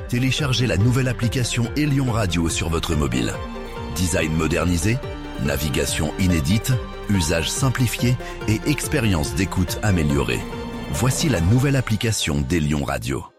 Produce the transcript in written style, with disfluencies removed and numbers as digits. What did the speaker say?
téléchargez la nouvelle application Elion Radio sur votre mobile. Design modernisé, navigation inédite, usage simplifié et expérience d'écoute améliorée. Voici la nouvelle application d'Elion Radio.